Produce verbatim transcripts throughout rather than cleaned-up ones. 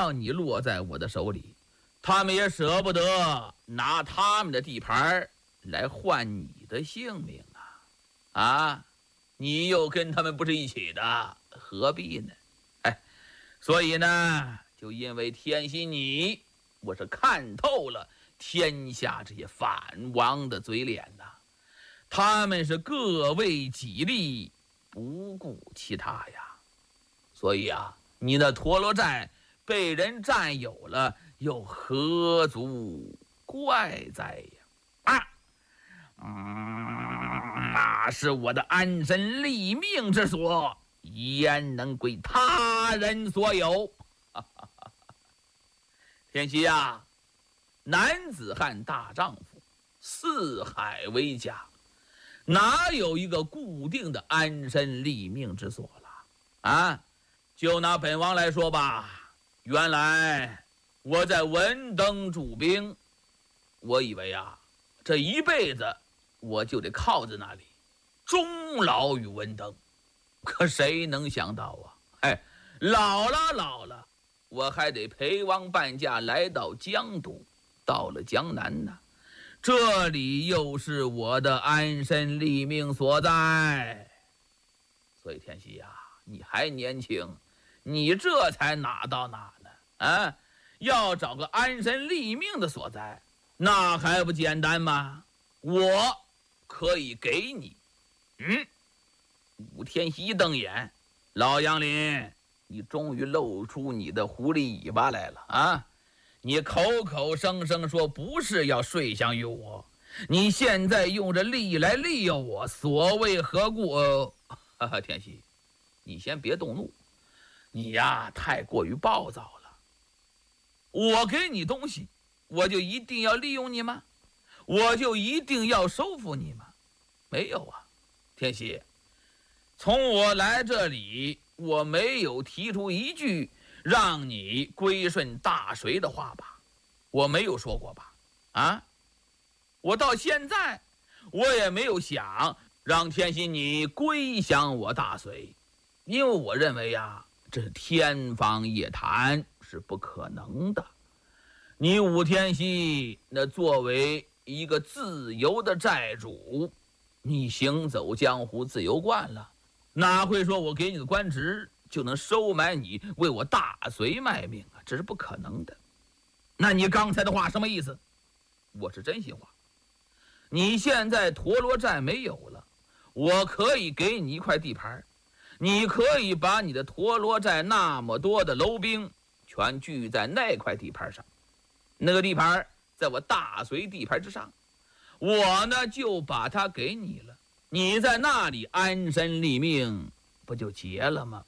要你落在我的手里，他们也舍不得拿他们的地盘来换你的性命啊！啊，你又跟他们不是一起的，何必呢？哎，所以呢，就因为天心你，我是看透了天下这些反王的嘴脸呐、啊，他们是各为己利，不顾其他呀。所以啊，你的陀螺寨被人占有了，又何足怪哉呀？啊，嗯，那是我的安身立命之所，焉能归他人所有？天喜呀，男子汉大丈夫，四海为家，哪有一个固定的安身立命之所了啊？就拿本王来说吧，原来我在文登驻兵，我以为啊，这一辈子我就得靠在那里，终老于文登。可谁能想到啊，哎，老了老了，我还得陪王伴驾来到江都，到了江南呢，这里又是我的安身立命所在。所以天喜呀、啊，你还年轻，你这才哪到哪呢？啊，要找个安身立命的所在，那还不简单吗？我可以给你。嗯，武天喜一瞪眼，老杨林，你终于露出你的狐狸尾巴来了啊！你口口声声说不是要睡相于我，你现在用着利来利诱我，所谓何故？呃，哈哈，天喜，你先别动怒，你呀太过于暴躁了。我给你东西，我就一定要利用你吗？我就一定要收服你吗？没有啊，天喜，从我来这里，我没有提出一句让你归顺大隋的话吧？我没有说过吧？啊，我到现在我也没有想让天喜你归降我大隋，因为我认为呀，这是天方夜谭，是不可能的。你武天喜那作为一个自由的寨主，你行走江湖自由惯了，哪会说我给你个官职就能收买你为我大隋卖命啊？这是不可能的。那你刚才的话什么意思？我是真心话。你现在陀螺寨没有了，我可以给你一块地盘，你可以把你的陀螺寨那么多的楼兵全聚在那块地盘上，那个地盘在我大隋地盘之上，我呢就把它给你了，你在那里安身立命，不就结了吗？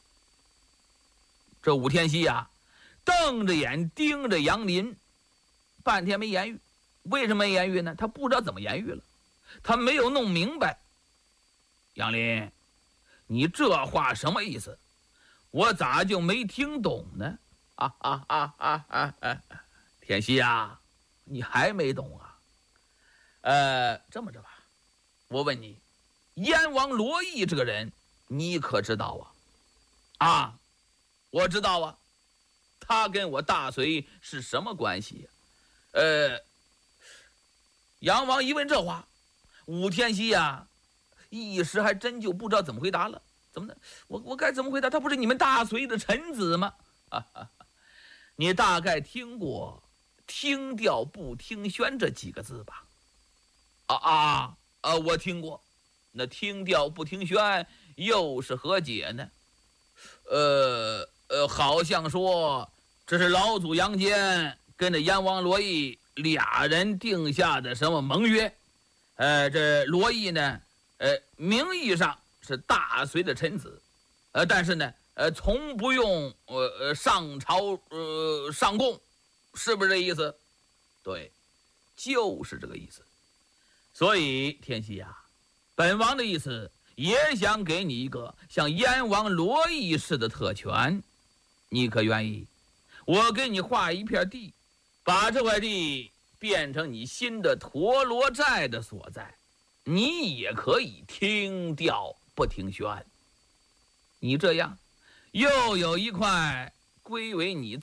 这武天喜啊，瞪着眼盯着杨林，半天没言语。为什么没言语呢？他不知道怎么言语了，他没有弄明白。杨林，你这话什么意思？我咋就没听懂呢？啊啊啊啊啊啊！天喜啊，你还没懂啊？呃，这么着吧，我问你，燕王罗毅这个人，你可知道啊？啊，我知道啊，他跟我大隋是什么关系？呃，杨王一问这话，武天喜呀，一时还真就不知道怎么回答了。怎么的？我我该怎么回答？他不是你们大隋的臣子吗？啊啊、你大概听过“听调不听宣”这几个字吧？啊啊啊！我听过。那听调不听宣又是何解呢？呃呃，好像说这是老祖杨坚跟着燕王罗毅俩人定下的什么盟约。呃，这罗毅呢，呃，名义上是大隋的臣子，呃，但是呢，呃，从不用呃呃上朝呃上贡，是不是这意思？对，就是这个意思。所以天喜呀、啊，本王的意思也想给你一个像燕王罗毅似的特权，你可愿意？我给你划一片地，把这块地变成你新的陀螺寨的所在，你也可以听调不听宣。你这样又有一块归为你